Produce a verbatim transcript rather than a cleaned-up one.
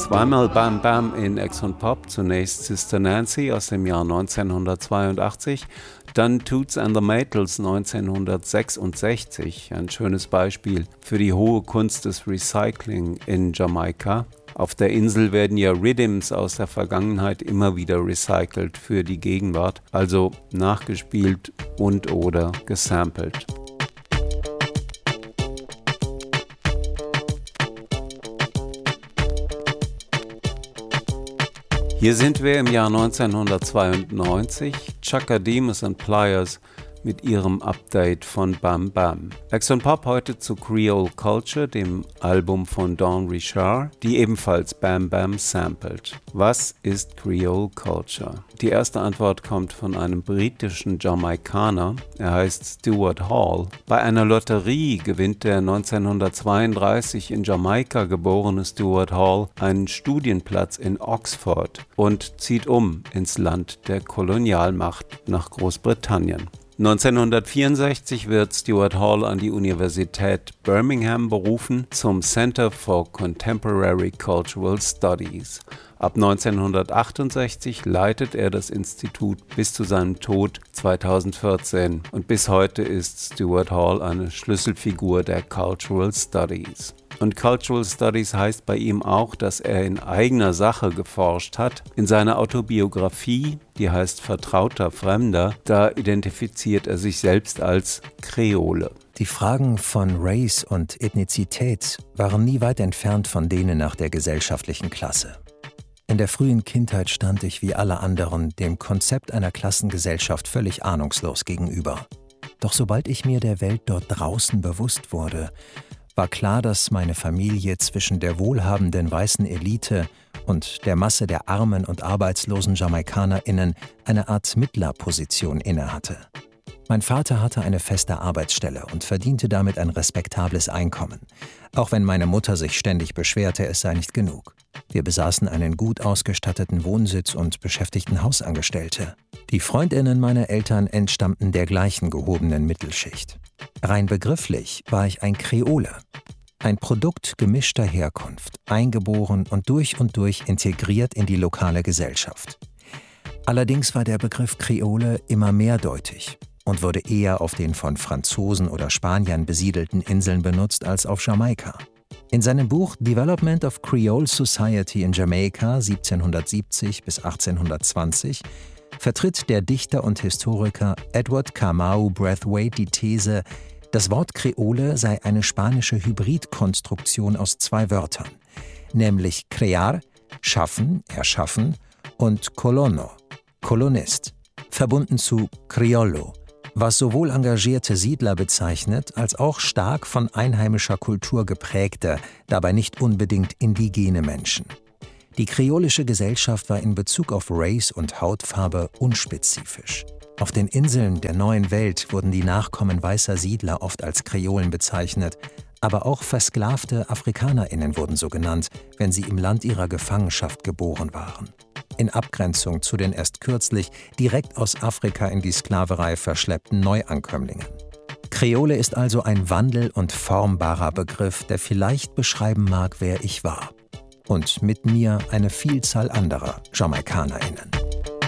Zweimal Bam Bam in Ex und Pop, zunächst Sister Nancy aus dem Jahr neunzehnhundertzweiundachtzig, dann Toots and the Maytals neunzehnhundertsechsundsechzig, ein schönes Beispiel für die hohe Kunst des Recycling in Jamaika. Auf der Insel werden ja Rhythms aus der Vergangenheit immer wieder recycelt für die Gegenwart, also nachgespielt und oder gesampelt. Hier sind wir im Jahr neunzehnhundertzweiundneunzig, Chaka Demus and Pliers mit ihrem Update von Bam Bam. Ex und Pop heute zu Creole Culture, dem Album von Dawn Richard, die ebenfalls Bam Bam samplet. Was ist Creole Culture? Die erste Antwort kommt von einem britischen Jamaikaner, er heißt Stuart Hall. Bei einer Lotterie gewinnt der neunzehnhundertzweiunddreißig in Jamaika geborene Stuart Hall einen Studienplatz in Oxford und zieht um ins Land der Kolonialmacht nach Großbritannien. neunzehnhundertvierundsechzig wird Stuart Hall an die Universität Birmingham berufen zum Center for Contemporary Cultural Studies. Ab neunzehnhundertachtundsechzig leitet er das Institut bis zu seinem Tod zweitausendvierzehn und bis heute ist Stuart Hall eine Schlüsselfigur der Cultural Studies. Und Cultural Studies heißt bei ihm auch, dass er in eigener Sache geforscht hat. In seiner Autobiografie, die heißt Vertrauter Fremder, da identifiziert er sich selbst als Kreole. Die Fragen von Race und Ethnizität waren nie weit entfernt von denen nach der gesellschaftlichen Klasse. In der frühen Kindheit stand ich wie alle anderen dem Konzept einer Klassengesellschaft völlig ahnungslos gegenüber. Doch sobald ich mir der Welt dort draußen bewusst wurde, war klar, dass meine Familie zwischen der wohlhabenden weißen Elite und der Masse der armen und arbeitslosen JamaikanerInnen eine Art Mittlerposition innehatte. Mein Vater hatte eine feste Arbeitsstelle und verdiente damit ein respektables Einkommen, auch wenn meine Mutter sich ständig beschwerte, es sei nicht genug. Wir besaßen einen gut ausgestatteten Wohnsitz und beschäftigten Hausangestellte. Die FreundInnen meiner Eltern entstammten der gleichen gehobenen Mittelschicht. Rein begrifflich war ich ein Kreole, ein Produkt gemischter Herkunft, eingeboren und durch und durch integriert in die lokale Gesellschaft. Allerdings war der Begriff Kreole immer mehrdeutig und wurde eher auf den von Franzosen oder Spaniern besiedelten Inseln benutzt als auf Jamaika. In seinem Buch Development of Creole Society in Jamaica siebzehnhundertsiebzig bis achtzehnhundertzwanzig vertritt der Dichter und Historiker Edward Kamau Brathwaite die These, das Wort Kreole sei eine spanische Hybridkonstruktion aus zwei Wörtern, nämlich crear, schaffen, erschaffen, und colono, Kolonist, verbunden zu criollo, was sowohl engagierte Siedler bezeichnet, als auch stark von einheimischer Kultur geprägte, dabei nicht unbedingt indigene Menschen. Die kreolische Gesellschaft war in Bezug auf Race und Hautfarbe unspezifisch. Auf den Inseln der Neuen Welt wurden die Nachkommen weißer Siedler oft als Kreolen bezeichnet, aber auch versklavte AfrikanerInnen wurden so genannt, wenn sie im Land ihrer Gefangenschaft geboren waren. In Abgrenzung zu den erst kürzlich direkt aus Afrika in die Sklaverei verschleppten Neuankömmlingen. Kreole ist also ein wandel- und formbarer Begriff, der vielleicht beschreiben mag, wer ich war. Und mit mir eine Vielzahl anderer JamaikanerInnen.